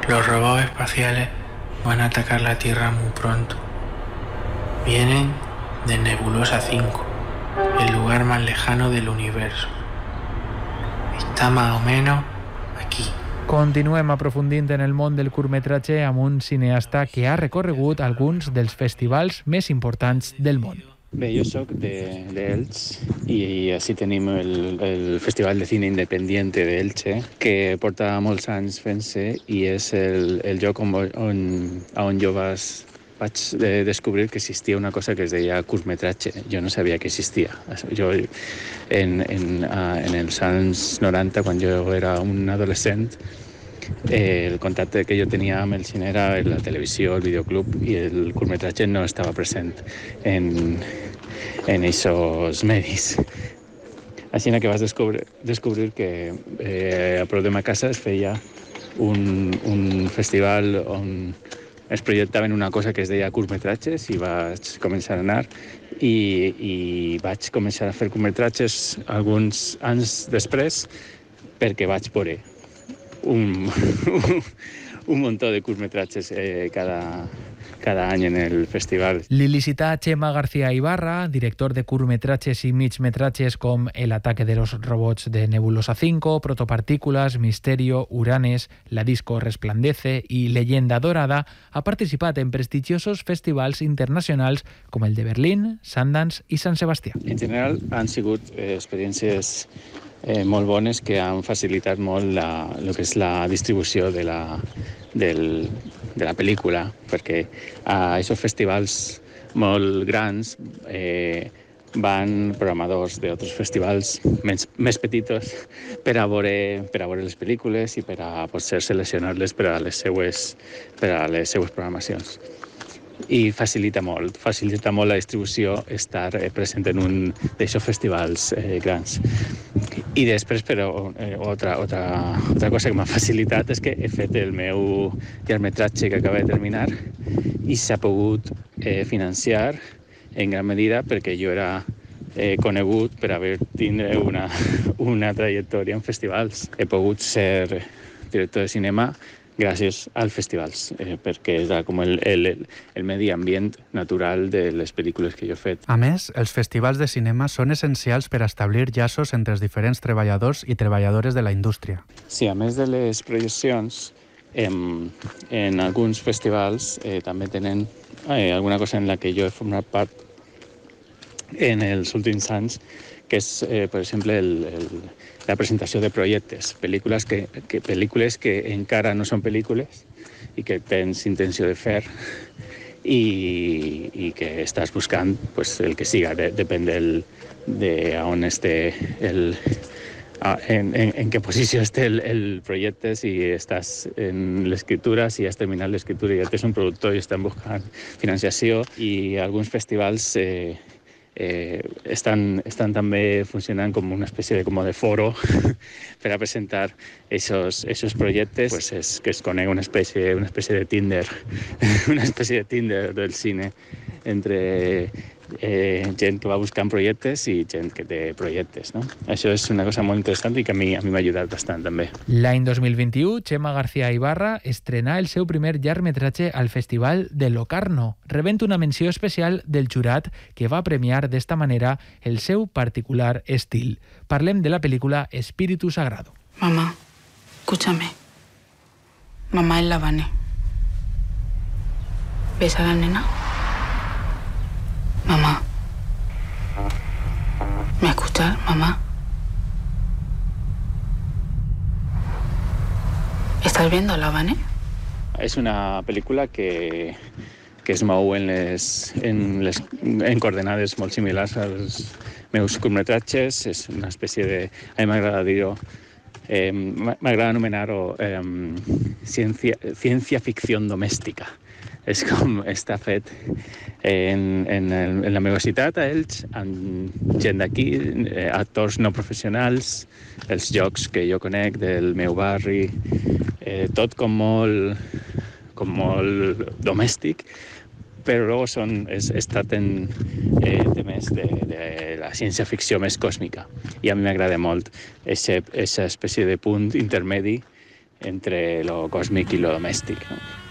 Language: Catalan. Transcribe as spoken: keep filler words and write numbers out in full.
Los robots espaciales van a atacar la Tierra muy pronto. Vienen de Nebulosa cinco, el lugar más lejano del universo. Està més o menos aquí. Continuem aprofundint en el món del curtmetratge amb un cineasta que ha recorregut alguns dels festivals més importants del món. Bé, jo soc d'Elx i així tenim el, el Festival de Cine Independiente d'Elche, que porta molts anys fent-se i és el, el lloc on, on, on jo vas, vaig descobrir que existia una cosa que es deia curtmetratge. Jo no sabia que existia. Jo, en, en, en els anys noranta, quan jo era un adolescent, Eh, el contacte que jo tenia amb el cine era la televisió, el videoclub, i el curtmetratge no estava present en, en aquests medis. Així que vas descobrir, descobrir que eh, a prop de ma casa es feia un, un festival on es projectaven una cosa que es deia curtmetratges i vaig començar a anar i, i vaig començar a fer curtmetratges alguns anys després perquè vaig veure Un, un montón de curtmetratges eh, cada, cada any en el festival. L'il·licità Chema García Ibarra, director de curtmetratges i migmetratges com El ataque de los robots de Nebulosa cinco, Protopartículas, Misterio, Uranes, La disco resplandece i Leyenda dorada, ha participat en prestigiosos festivals internacionals com el de Berlín, Sundance i Sant Sebastià. En general han sigut eh, experiències Eh, molt bones que han facilitat molt la, el que és la distribució de la, del, de la pel·lícula, perquè a aquests festivals molt grans eh, van programadors d'altres festivals més, més petitos per a, veure, per a veure les pel·lícules i per a potser seleccionar-les per a les seues, per a les seues programacions. I facilita molt, facilita molt la distribució estar eh, present en un d'aquests festivals eh, grans. I després, però, eh, altra, altra, altra cosa que m'ha facilitat és que he fet el meu llargmetratge que acaba de terminar i s'ha pogut eh, financiar en gran medida perquè jo era eh, conegut per haver tindre una, una trajectòria en festivals. He pogut ser director de cinema gràcies als festivals, eh, perquè era com el, el, el medi ambient natural de les pel·lícules que jo he fet. A més, els festivals de cinema són essencials per establir llaços entre els diferents treballadors i treballadores de la indústria. Sí, a més de les projeccions, en, en alguns festivals eh, també tenen eh, alguna cosa en la que jo he format part en els últims anys, que és, eh, per exemple, el, el, la presentació de projectes, pel·lícules que, que, pel·lícules que encara no són pel·lícules i que tens intenció de fer i, i que estàs buscant pues, el que siga, de, depèn del, de on esté el, en, en, en què posició esté el, el projecte, si estàs en l'escriptura, si has terminat l'escriptura i ja tens un productor i estan buscant financiació, i alguns festivals eh, Eh, estan, estan també funcionant com una espècie de, com de foro per a presentar aquests projectes, pues és que es conega una espècie, una espècie de Tinder, una espècie de Tinder del cine entre eh, gent que va buscant projectes i gent que té projectes, no? Això és una cosa molt interessant i que a mi a mi m'ha ajudat bastant també. L'any dos mil vint-i-u, Chema García Ibarra estrenà el seu primer llargmetratge al Festival de Locarno, rebent una menció especial del jurat que va premiar d'esta manera el seu particular estil. Parlem de la pel·lícula Espíritu Sagrado. Mamá, escúchame. Mamá es la Vane. ¿Ves a la nena? Mamá. ¿Me escuchas, mamá? ¿Estás viendo a la Vane? És una pel·lícula que, que es mou en, les, en, les, en coordenades molt similars als meus curtmetratges. És una espècie de... A mi m'agrada dir-ho, eh, m'agrada anomenar-ho eh, ciència, ciència ficció domèstica. És com està fet en, en, el, en la meva ciutat, a Elx, amb gent d'aquí, eh, actors no professionals, els llocs que jo conec del meu barri, eh, tot com molt, com molt domèstic, però són, és, es tracten eh, temes de, de la ciència-ficció més còsmica. I a mi m'agrada molt aquesta espècie de punt intermedi entre lo cósmic y lo doméstico, ¿no?